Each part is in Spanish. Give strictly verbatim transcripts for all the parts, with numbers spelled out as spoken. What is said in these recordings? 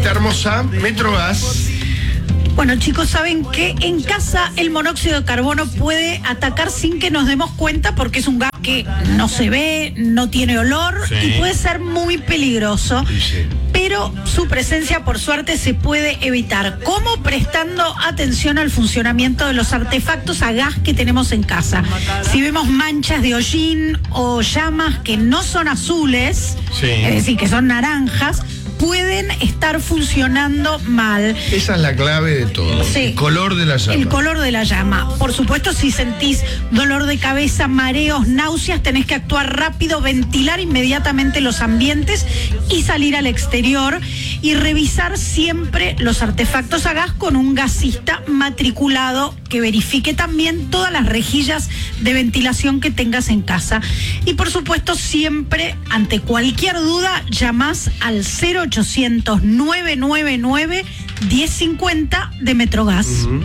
Carolita hermosa, Metrogas. Bueno, chicos, saben que en casa el monóxido de carbono puede atacar sin que nos demos cuenta, porque es un gas que no se ve, no tiene olor, sí, y puede ser muy peligroso. Sí. Pero su presencia, por suerte, se puede evitar. ¿Cómo? Prestando atención al funcionamiento de los artefactos a gas que tenemos en casa. Si vemos manchas de hollín o llamas que no son azules, sí, es decir, que son naranjas, pueden estar funcionando mal. Esa es la clave de todo. Sí. El color de la llama. El color de la llama. Por supuesto, si sentís dolor de cabeza, mareos, náuseas, tenés que actuar rápido, ventilar inmediatamente los ambientes y salir al exterior y revisar siempre los artefactos a gas con un gasista matriculado que verifique también todas las rejillas de ventilación que tengas en casa. Y por supuesto, siempre, ante cualquier duda, llamás al cero ochocientos, nueve nueve nueve, diez cincuenta de Metrogas. Uh-huh.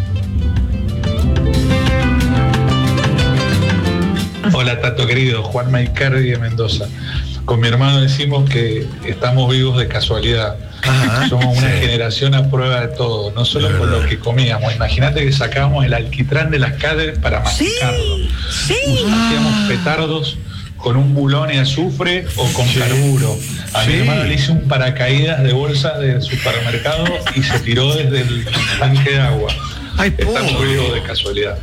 Hola, Tato querido, Juan Maicardi de Mendoza. Con mi hermano decimos que estamos vivos de casualidad. Ajá, somos una sí. generación a prueba de todo, no solo por lo que comíamos. Imagínate que sacábamos el alquitrán de las calles para masticarlo. Sí, sí. Hacíamos petardos con un bulón de azufre o con sí. carburo. A sí. mi hermano le hice un paracaídas de bolsas de supermercado y se tiró desde el tanque de agua. Ay, estamos vivos de casualidad.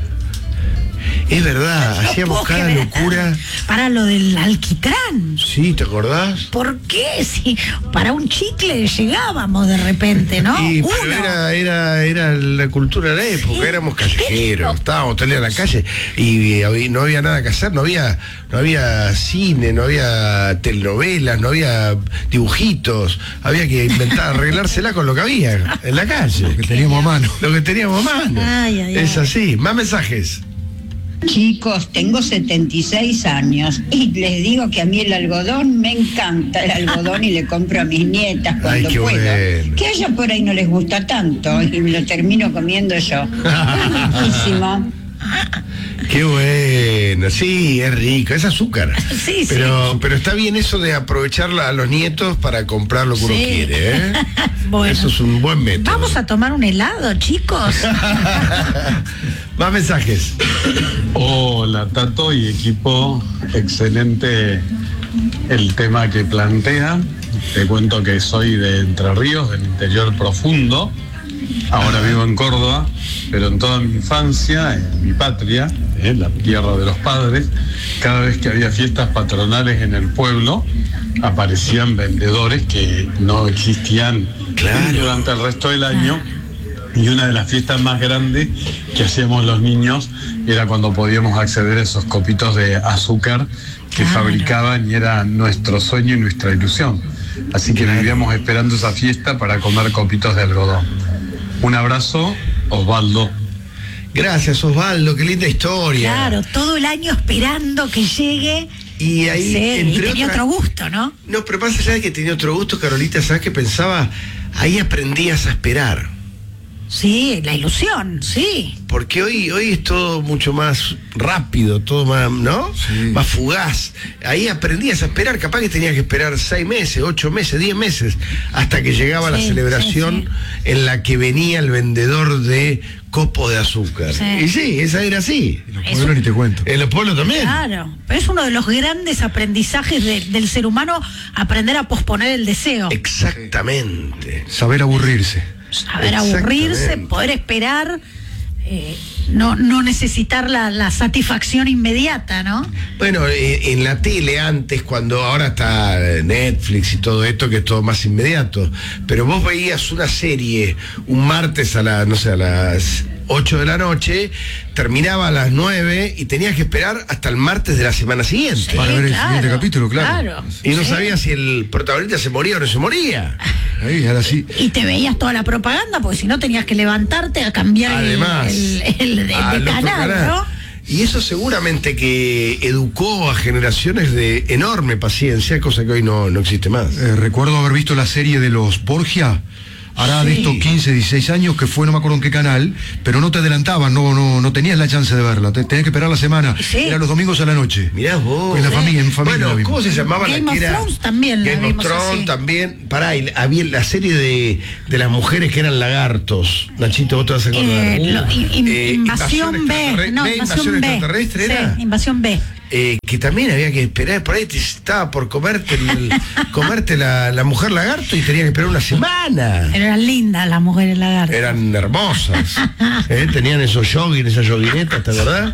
Es verdad, hacíamos cada locura. Para lo del alquitrán. Sí, ¿te acordás? ¿Por qué? Si para un chicle llegábamos de repente, ¿no? Sí, pero era, era, era la cultura de la época, éramos callejeros, estábamos todo el día en la calle y, y no había nada que hacer, no había, no había cine, no había telenovelas, no había dibujitos, había que inventar, arreglársela con lo que había en la calle. Lo que teníamos a mano. Lo que teníamos a mano. Ay, ay, es ay. así. Más mensajes. Chicos, tengo setenta y seis años y les digo que a mí el algodón me encanta el algodón y le compro a mis nietas cuando Ay, qué puedo. Bueno. Que a ellos por ahí no les gusta tanto y me lo termino comiendo yo. Riquísimo. Qué bueno, sí, es rico, es azúcar. Sí, pero, sí. pero está bien eso de aprovecharla a los nietos para comprar lo que sí. uno quiere, ¿eh? Bueno, eso es un buen método. Vamos a tomar un helado, chicos. Más mensajes. Hola, Tato y equipo, excelente el tema que plantea. Te cuento que soy de Entre Ríos, del interior profundo. Ahora vivo en Córdoba, pero en toda mi infancia, en mi patria, en la tierra de los padres, cada vez que había fiestas patronales en el pueblo, aparecían vendedores que no existían claro. durante el resto del año. Y una de las fiestas más grandes que hacíamos los niños era cuando podíamos acceder a esos copitos de azúcar que claro. fabricaban, y era nuestro sueño y nuestra ilusión. Así que vivíamos esperando esa fiesta para comer copitos de algodón. Un abrazo, Osvaldo. Gracias, Osvaldo, qué linda historia. Claro, todo el año esperando que llegue. Y ahí sí, entre y tenía otra... otro gusto, ¿no? No, pero pasa allá de que tenía otro gusto, Carolita, ¿sabes qué pensaba? Ahí aprendías a esperar. Sí, la ilusión, sí. Porque hoy, hoy es todo mucho más rápido, todo más, ¿no? Sí. Más fugaz. Ahí aprendías a esperar, capaz que tenías que esperar seis meses, ocho meses, diez meses, hasta que llegaba sí, la celebración sí, sí. en la que venía el vendedor de copo de azúcar. Sí. Y sí, esa era así. En los pueblos ni te cuento. En los pueblos también. Claro, pero es uno de los grandes aprendizajes de, del ser humano, aprender a posponer el deseo. Exactamente. Saber aburrirse. Saber aburrirse, poder esperar, eh, no, no necesitar la, la satisfacción inmediata, ¿no? Bueno, eh, en la tele antes, cuando ahora está Netflix y todo esto, que es todo más inmediato, pero vos veías una serie un martes a la, no sé, a las ocho de la noche, terminaba a las nueve y tenías que esperar hasta el martes de la semana siguiente. Sí, para ver el claro, siguiente capítulo, claro. claro y no sí. sabías si el protagonista se moría o no se moría. Ahí, ahora sí. Y te veías toda la propaganda, porque si no tenías que levantarte a cambiar Además, el, el, el, el de canal, canal, ¿no? Y eso seguramente que educó a generaciones de enorme paciencia, cosa que hoy no, no existe más. Eh, recuerdo haber visto la serie de los Borgia. hará Sí. de estos quince, dieciséis años, que fue, no me acuerdo en qué canal, pero no te adelantaban, no, no, no tenías la chance de verla, te, tenías que esperar la semana, Sí. era los domingos a la noche. Mirá vos. En la familia, en familia la Bueno, vimos. ¿cómo se llamaba Game la of que era? Thrones también la Game of vimos Thrones así. también. Pará, y había la serie de, de las mujeres que eran lagartos. Nachito, vos te vas a acordar. Eh, lo- in- in- Eh, invasión B, extraterrestre- no, B, invasión B. extraterrestre Sí, era. invasión B. Eh, que también había que esperar, por ahí te estaba por comerte el- comerte la, la mujer lagarto y tenía que esperar una semana. Eran lindas las mujeres lagartas. Eran hermosas. Eh, Tenían esos jogging, esas joguinetas, ¿te acordás?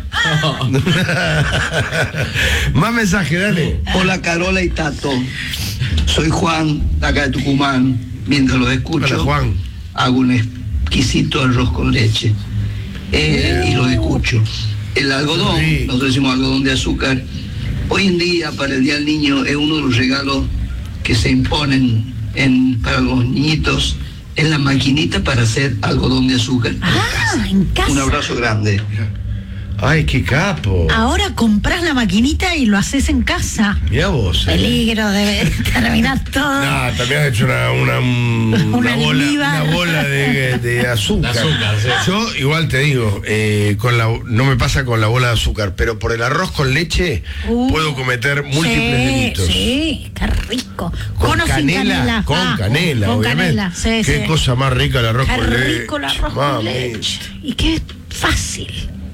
Más mensaje, dale. Hola Carola y Tato, soy Juan, de acá de Tucumán. Mientras los escucho, Hola, Juan. hago un exquisito arroz con leche eh, y los escucho. El algodón, Sí. nosotros decimos algodón de azúcar, hoy en día para el Día del Niño es uno de los regalos que se imponen en, para los niñitos, es la maquinita para hacer algodón de azúcar. Ah, en casa. Un abrazo grande. Ay, qué capo. Ahora compras la maquinita y lo haces en casa. Mirá vos. eh. Peligro de terminar todo. No, también has hecho una, una, una, Una bola, almíbar. una bola de, de azúcar. De azúcar, sí. Yo igual te digo, eh, con la, no me pasa con la bola de azúcar, pero por el arroz con leche Uh, puedo cometer múltiples sí, delitos. Sí, qué rico. Con Con o sin canela, canela. con Ah, canela, con obviamente. canela, sí, Qué sí. cosa más rica el arroz Qué con leche. rico el arroz con Mami. leche. Y qué fácil.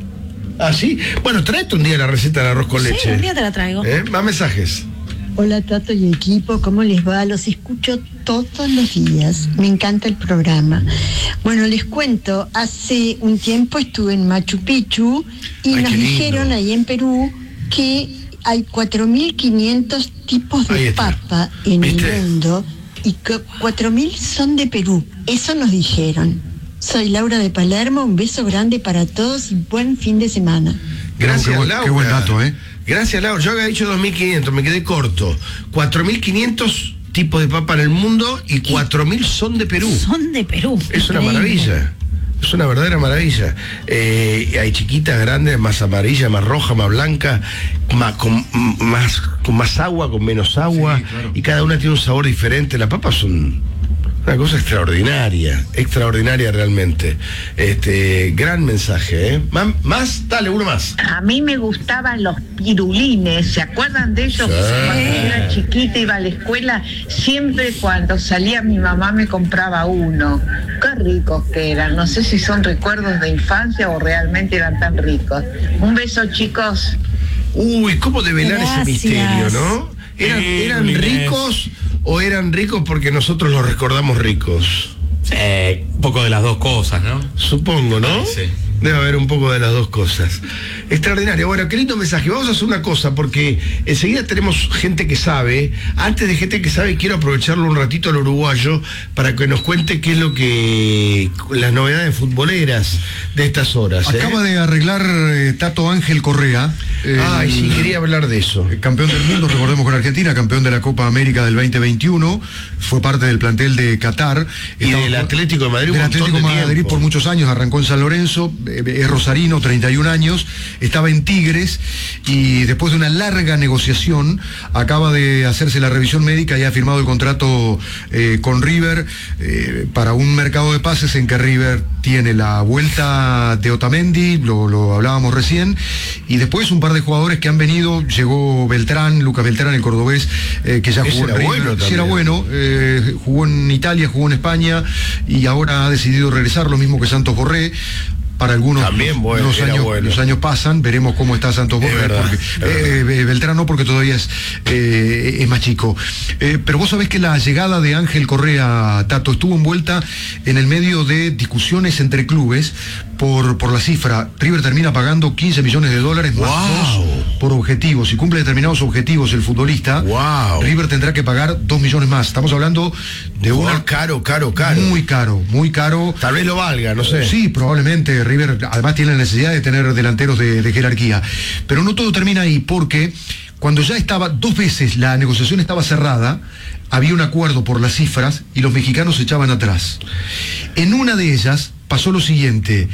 ¿Ah, sí? Bueno, tráete un día la receta del arroz con Sí, leche. un día te la traigo. ¿Eh? Más mensajes. Hola Tato y equipo, ¿cómo les va? Los escucho todos los días, me encanta el programa. Bueno, les cuento, hace un tiempo estuve en Machu Picchu y Ay, nos qué lindo. dijeron ahí en Perú que hay cuatro mil quinientos tipos Ahí de está. papa en ¿Viste? el mundo y que cuatro mil son de Perú, eso nos dijeron. Soy Laura de Palermo, un beso grande para todos y buen fin de semana. Gracias, Qué buen- Laura. qué buen dato, ¿eh? Gracias, Laura. Yo había dicho dos mil quinientos, me quedé corto. cuatro mil quinientos tipos de papa en el mundo y cuatro mil son de Perú. Son de Perú. Es una Increíble. maravilla. Es una verdadera maravilla. Eh, hay chiquitas, grandes, más amarilla, más roja, más blanca, más, con, más, con más agua, con menos agua. Sí, claro. Y cada una tiene un sabor diferente. Las papas son una cosa extraordinaria, extraordinaria realmente. Este, gran mensaje, ¿eh? Más, más, dale, uno más. A mí me gustaban los pirulines, ¿se acuerdan de ellos? Sí. Cuando yo era chiquita, iba a la escuela, siempre cuando salía mi mamá me compraba uno. Qué ricos que eran, no sé si son recuerdos de infancia o realmente eran tan ricos. Un beso, chicos. Uy, ¿cómo develar ese Gracias. misterio, no? ¿Eran, Sí, eran Luis. ricos o eran ricos porque nosotros los recordamos ricos? Eh, un poco de las dos cosas, ¿no? Supongo, ¿no? Sí. Debe haber un poco de las dos cosas. Extraordinario. Bueno, qué lindo mensaje. Vamos a hacer una cosa, porque enseguida tenemos gente que sabe. Antes de gente que sabe, quiero aprovecharlo un ratito al uruguayo para que nos cuente qué es lo que... las novedades futboleras de estas horas. ¿eh? Acaba de arreglar eh, Tato Ángel Correa. eh, Ay, sí, quería hablar de eso. Campeón del mundo, recordemos con Argentina, campeón de la Copa América del veinte veintiuno, fue parte del plantel de Qatar. Y Estaba- del Atlético de Madrid un Del montón Atlético de de Madrid tiempo. por muchos años, arrancó en San Lorenzo, eh, es rosarino, treinta y un años, estaba en Tigres y después de una larga negociación acaba de hacerse la revisión médica y ha firmado el contrato eh, con River eh, para un mercado de pases en que River tiene la vuelta de Otamendi, lo, lo hablábamos recién, y después un par de jugadores que han venido, llegó Beltrán, Lucas Beltrán, el cordobés, eh, que ya Ese jugó en era River, bueno sí, era también. bueno, eh, jugó en Italia, jugó en España y ahora ha decidido regresar, lo mismo que Santos Borré. Para algunos También los, bueno, los era años, bueno. los años pasan, veremos cómo está Santos Es Borré, verdad, porque, es verdad. eh, eh, Beltrán no, porque todavía es, eh, es más chico. Eh, pero vos sabés que la llegada de Ángel Correa, Tato, estuvo envuelta en el medio de discusiones entre clubes por, por la cifra. River termina pagando quince millones de dólares más Wow. dos por objetivos. Si cumple determinados objetivos el futbolista, Wow. River tendrá que pagar dos millones más. Estamos hablando de Jugador una... caro, caro, caro. Muy caro, muy caro. Tal vez lo valga, no sé. Sí, probablemente River además tiene la necesidad de tener delanteros de, de jerarquía. Pero no todo termina ahí, porque cuando ya estaba, dos veces la negociación estaba cerrada, había un acuerdo por las cifras y los mexicanos se echaban atrás. En una de ellas pasó lo siguiente: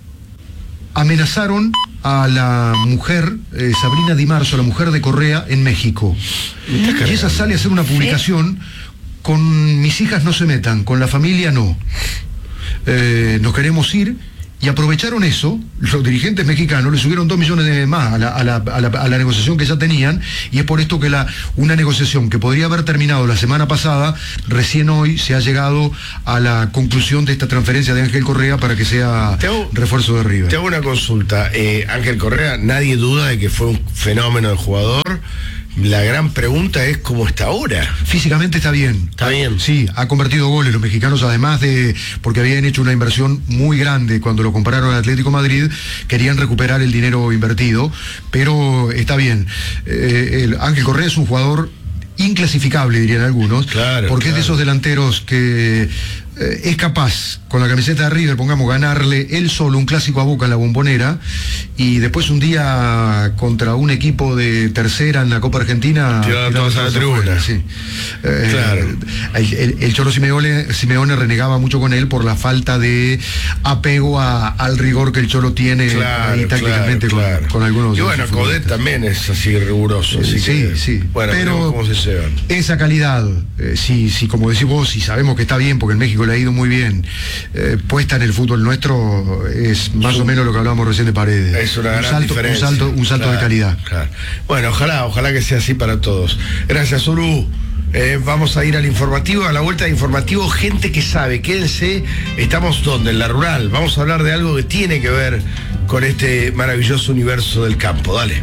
amenazaron a la mujer, eh, Sabrina Di Marzo, la mujer de Correa, en México. Y ella sale a hacer una publicación con mis hijas no se metan, con la familia no. Eh, nos queremos ir. Y aprovecharon eso, los dirigentes mexicanos le subieron dos millones de más a la, a, la, a, la, a la negociación que ya tenían, y es por esto que la, una negociación que podría haber terminado la semana pasada, recién hoy se ha llegado a la conclusión de esta transferencia de Ángel Correa para que sea hago, refuerzo de River. Te hago una consulta. Eh, Ángel Correa, nadie duda de que fue un fenómeno de jugador. La gran pregunta es cómo está ahora. Físicamente está bien. Está bien. Sí, ha convertido goles. Los mexicanos, además de, porque habían hecho una inversión muy grande cuando lo compraron al Atlético Madrid, querían recuperar el dinero invertido, pero está bien. Eh, el Ángel Correa es un jugador inclasificable, dirían algunos, claro, porque claro. es de esos delanteros que eh, es capaz, con la camiseta de River, pongamos, ganarle él solo un clásico a Boca en la Bombonera, y después un día contra un equipo de tercera en la Copa Argentina todos a la tribuna. Sí. Eh, claro. el, el, el Cholo Simeone, Simeone renegaba mucho con él por la falta de apego a, al rigor que el Cholo tiene, claro, ahí tácticamente, claro, claro. Con, con algunos. Y bueno, Codet también es así riguroso. Así sí, que, sí. Bueno, pero cómo se llevan. Esa calidad, eh, si, si como decís vos, si sabemos que está bien, porque en México le ha ido muy bien, eh, puesta en el fútbol nuestro, es más sí. o menos lo que hablábamos recién de Paredes. Es una un gran salto, diferencia. Un salto, un salto claro, de calidad. Claro. Bueno, ojalá, ojalá que sea así para todos. Gracias, Uru. Eh, vamos a ir al informativo, a la vuelta de informativo, gente que sabe, quédense, estamos donde, en la rural, vamos a hablar de algo que tiene que ver con este maravilloso universo del campo, dale.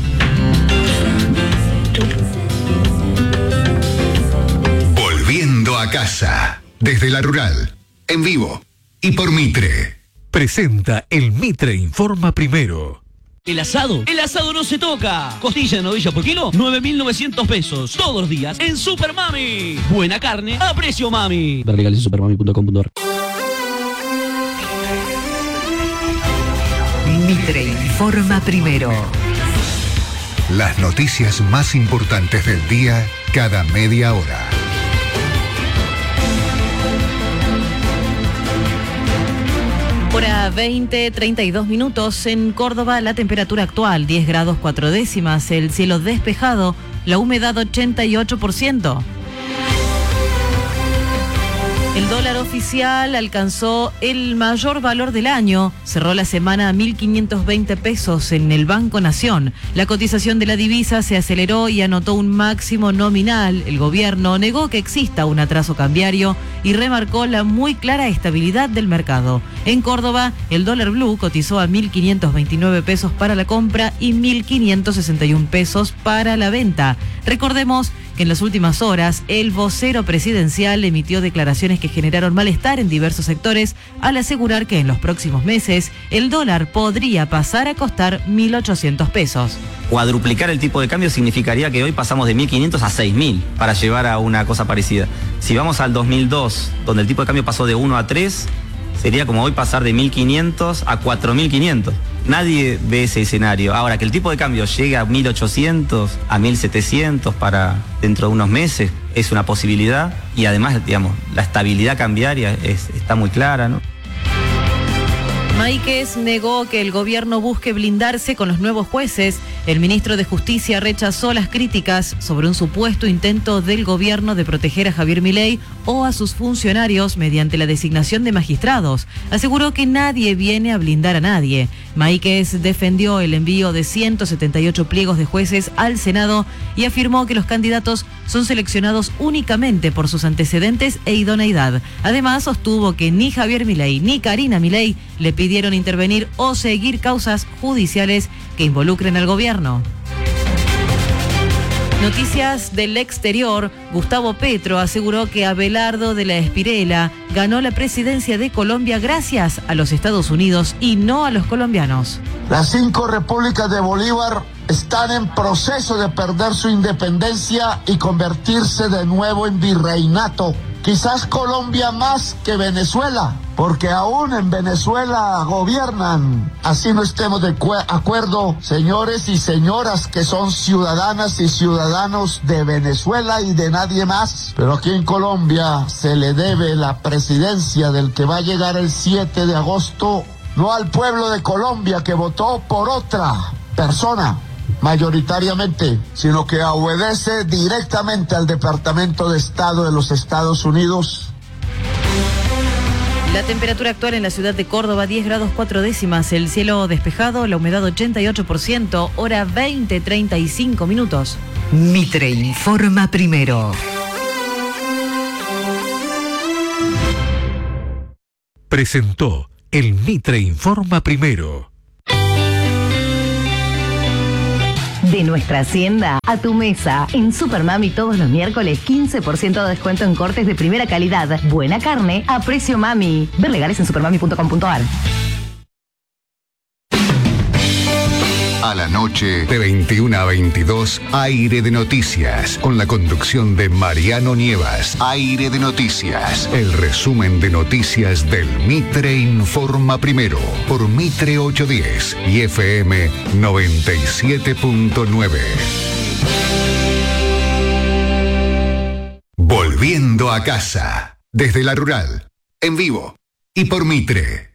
Volviendo a casa, desde la rural, en vivo y por Mitre. Presenta el Mitre Informa Primero. El asado, el asado no se toca. Costilla de novilla por kilo, nueve mil novecientos pesos. Todos los días en Super Mami. Buena carne a precio mami. Ver legales en supermami punto com punto a r. Mitre Informa Primero. Las noticias más importantes del día cada media hora. Hora veinte, treinta y dos minutos. En Córdoba, la temperatura actual diez grados cuatro décimas, el cielo despejado, la humedad ochenta y ocho por ciento. El dólar oficial alcanzó el mayor valor del año. Cerró la semana a mil quinientos veinte pesos en el Banco Nación. La cotización de la divisa se aceleró y anotó un máximo nominal. El gobierno negó que exista un atraso cambiario y remarcó la muy clara estabilidad del mercado. En Córdoba, el dólar blue cotizó a mil quinientos veintinueve pesos para la compra y mil quinientos sesenta y un pesos para la venta. Recordemos que en las últimas horas el vocero presidencial emitió declaraciones que generaron malestar en diversos sectores al asegurar que en los próximos meses el dólar podría pasar a costar mil ochocientos pesos. Cuadruplicar el tipo de cambio significaría que hoy pasamos de mil quinientos a seis mil para llevar a una cosa parecida. Si vamos al dos mil dos, donde el tipo de cambio pasó de uno a tres, sería como hoy pasar de mil quinientos a cuatro mil quinientos. Nadie ve ese escenario. Ahora, que el tipo de cambio llegue a mil ochocientos, a mil setecientos para dentro de unos meses, es una posibilidad. Y además, digamos, la estabilidad cambiaria es, está muy clara, ¿no? Máiquez negó que el gobierno busque blindarse con los nuevos jueces. El ministro de Justicia rechazó las críticas sobre un supuesto intento del gobierno de proteger a Javier Milei o a sus funcionarios mediante la designación de magistrados. Aseguró que nadie viene a blindar a nadie. Máiquez defendió el envío de ciento setenta y ocho pliegos de jueces al Senado y afirmó que los candidatos son seleccionados únicamente por sus antecedentes e idoneidad. Además, sostuvo que ni Javier Milei ni Karina Milei le pidieron intervenir o seguir causas judiciales que involucren al gobierno. Noticias del exterior. Gustavo Petro aseguró que Abelardo de la Espirela ganó la presidencia de Colombia gracias a los Estados Unidos y no a los colombianos. Las cinco repúblicas de Bolívar están en proceso de perder su independencia y convertirse de nuevo en virreinato. Quizás Colombia más que Venezuela, porque aún en Venezuela gobiernan. Así no estemos de acuerdo, señores y señoras que son ciudadanas y ciudadanos de Venezuela y de nadie más. Pero aquí en Colombia se le debe la presidencia del que va a llegar el siete de agosto, no al pueblo de Colombia que votó por otra persona, mayoritariamente, sino que obedece directamente al Departamento de Estado de los Estados Unidos. La temperatura actual en la ciudad de Córdoba, diez grados cuatro décimas, el cielo despejado, la humedad ochenta y ocho por ciento, hora veinte treinta y cinco minutos. Mitre informa primero. Presentó el Mitre Informa Primero. De nuestra hacienda a tu mesa. En Supermami todos los miércoles quince por ciento de descuento en cortes de primera calidad. Buena carne a precio mami. Ver legales en supermami punto com punto a r. A la noche, de veintiuna a veintidós, Aire de Noticias, con la conducción de Mariano Nievas. Aire de Noticias, el resumen de noticias del Mitre Informa Primero, por Mitre ochocientos diez y F M noventa y siete punto nueve. Volviendo a casa, desde la rural, en vivo y por Mitre.